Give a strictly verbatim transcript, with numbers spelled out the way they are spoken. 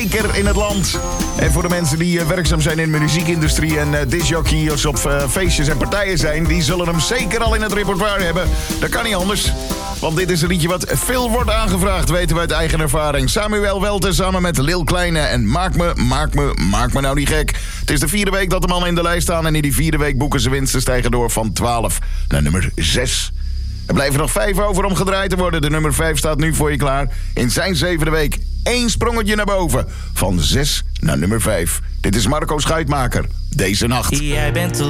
zeker in het land. En voor de mensen die uh, werkzaam zijn in de muziekindustrie en uh, discjockeys op uh, feestjes en partijen zijn, die zullen hem zeker al in het repertoire hebben. Dat kan niet anders. Want dit is een liedje wat veel wordt aangevraagd, weten we uit eigen ervaring. Samuel Welte samen met Lil Kleine en Maak me, maak me, maak me nou niet gek. Het is de vierde week dat de mannen in de lijst staan en in die vierde week boeken ze winsten stijgen door van twaalf naar nummer zes. Er blijven nog vijf over om gedraaid te worden. De nummer vijf staat nu voor je klaar. In zijn zevende week één sprongetje naar boven. Van zes naar nummer vijf. Dit is Marco Schuitmaker. Deze nacht. Jij bent te